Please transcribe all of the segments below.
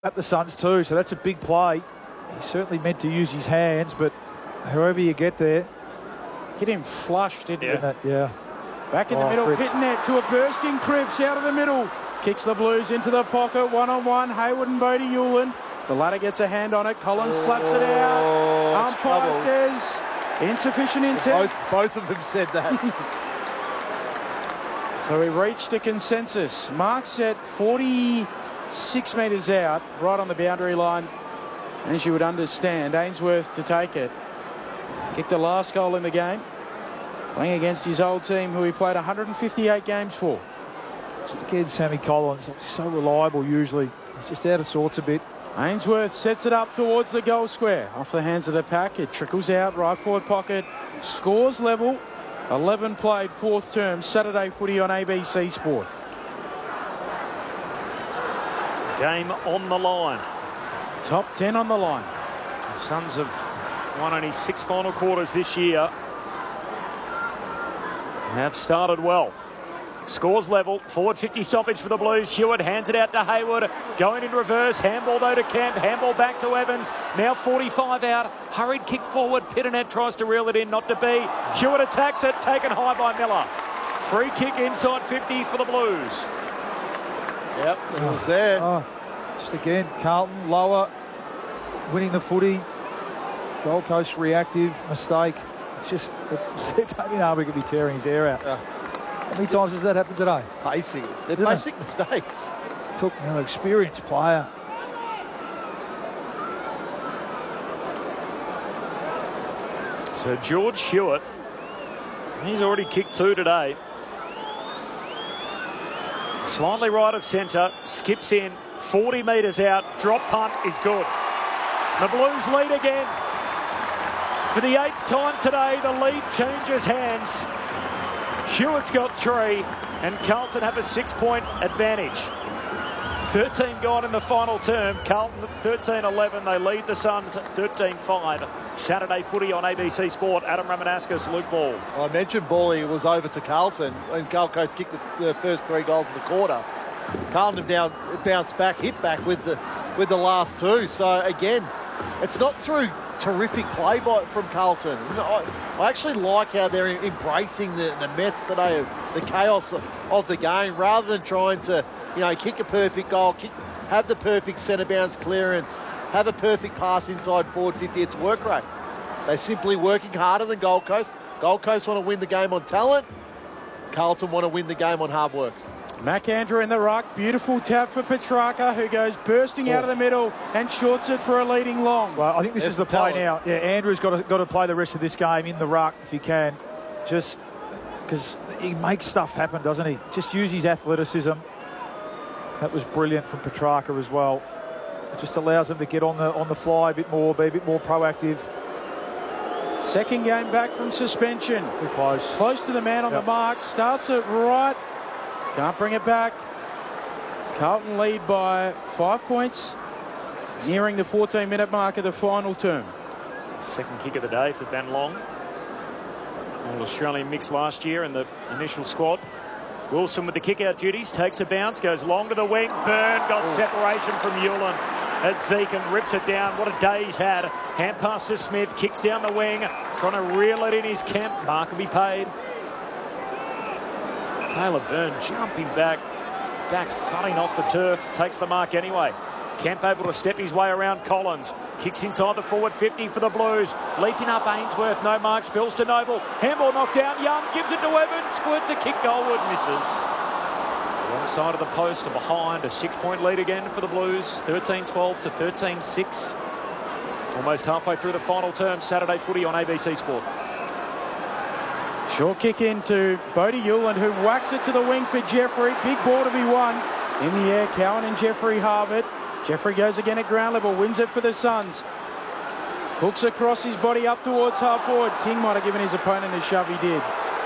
at the Suns too, so that's a big play. He's certainly meant to use his hands, but however you get there. Hit him flush, didn't it? Yeah. Back in the middle, Pittonet to a bursting Cripps out of the middle. Kicks the Blues into the pocket, one-on-one, Hayward and Bodie Hewland. The latter gets a hand on it, Collins slaps it out. Umpire says insufficient intent. Both of them said that. So we reached a consensus. Mark's at 46 metres out, right on the boundary line. As you would understand, Ainsworth to take it. Kicked the last goal in the game. Playing against his old team, who he played 158 games for. Just again, Sammy Collins, so reliable usually. He's just out of sorts a bit. Ainsworth sets it up towards the goal square. Off the hands of the pack, it trickles out, right forward pocket. Scores level. 11 played, fourth term, Saturday footy on ABC Sport. Game on the line. Top 10 on the line. The Suns have won only 6 final quarters this year. Have started well. Scores level. Forward 50 stoppage for the Blues. Hewitt hands it out to Hayward. Going in reverse. Handball though to Kemp. Handball back to Evans. Now 45 out. Hurried kick forward. Pittonet tries to reel it in. Not to be. Hewitt attacks it. Taken high by Miller. Free kick inside 50 for the Blues. Yep, it was there. Just again, Carlton lower. Winning the footy. Gold Coast reactive. Mistake. It's just, Damien Harbour could be tearing his hair out. How many times has that happened today? Basic. They're basic mistakes. Took an experienced player. So George Hewitt, he's already kicked 2 today. Slightly right of centre, skips in, 40 metres out, drop punt is good. The Blues lead again. For the 8th time today, the lead changes hands. Hewitt's got 3 and Carlton have a 6-point advantage. 13 gone in the final term. Carlton 13-11. They lead the Suns 13-5. Saturday footy on ABC Sport. Adam Ramanaskas, Luke Ball. I mentioned Bally was over to Carlton and Gold Coast kicked the first 3 goals of the quarter. Carlton have now bounced back, hit back with the last 2. So again, it's not through terrific play from Carlton. I actually like how they're embracing the mess today, the chaos of the game, rather than trying to, kick a perfect goal, have the perfect centre bounce clearance, have a perfect pass inside forward 50. It's work rate. They're simply working harder than Gold Coast. Gold Coast want to win the game on talent. Carlton want to win the game on hard work. McAndrew in the ruck. Beautiful tap for Petrarca, who goes bursting out of the middle and shorts it for a leading long. Well, I think this is the play now. Yeah, Andrew's got to play the rest of this game in the ruck if he can. Just because he makes stuff happen, doesn't he? Just use his athleticism. That was brilliant from Petrarca as well. It just allows him to get on the fly a bit more, be a bit more proactive. Second game back from suspension. Too close. Close to the man on the mark. Starts it right. Can't bring it back. Carlton lead by 5 points. Nearing the 14-minute mark of the final term. Second kick of the day for Ben Long. All-Australian mix last year in the initial squad. Wilson with the kick-out duties. Takes a bounce. Goes long to the wing. Byrne got separation from Hewland. As Zeke and rips it down. What a day he's had. Hand pass to Smith. Kicks down the wing. Trying to reel it in his Kemp. Mark will be paid. Taylor Byrne jumping back thudding off the turf, takes the mark anyway. Kemp able to step his way around Collins. Kicks inside the forward 50 for the Blues. Leaping up Ainsworth, no mark, spills to Noble. Handball knocked down, Young gives it to Evans, squirts a kick goalward, misses. Wrong side of the post and behind, a 6-point lead again for the Blues. 13-12 to 13-6. Almost halfway through the final term, Saturday footy on ABC Sport. Short kick into Bodie Hewland, who whacks it to the wing for Jeffrey. Big ball to be won. In the air, Cowan and Jeffrey halve it. Jeffrey goes again at ground level, wins it for the Suns. Hooks across his body up towards half forward. King might have given his opponent a shove, he did.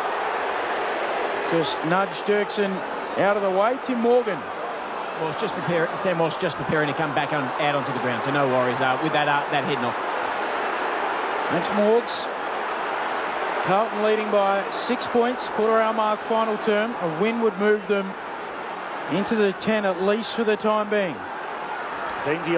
Just nudged Dirksen out of the way. Tim Morgan. Well, it's just Sam Walsh just preparing to come back out onto the ground, so no worries with that head knock. Thanks, Morgs. Carlton leading by 6 points, quarter-hour mark, final term. A win would move them into the 10 at least for the time being. Beansy